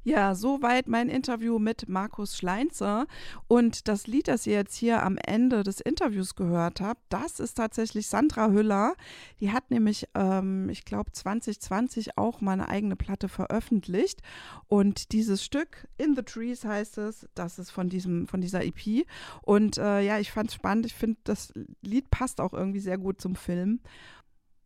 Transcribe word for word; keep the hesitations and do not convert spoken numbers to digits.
Ja, soweit mein Interview mit Markus Schleinzer. Und das Lied, das ihr jetzt hier am Ende des Interviews gehört habt, das ist tatsächlich Sandra Hüller. Die hat nämlich, ähm, ich glaube, zwanzig zwanzig auch mal eine eigene Platte veröffentlicht. Und dieses Stück, In the Trees heißt es, das ist von, diesem, von dieser E P. Und äh, ja, ich fand es spannend. Ich finde, das Lied passt auch irgendwie sehr gut zum Film.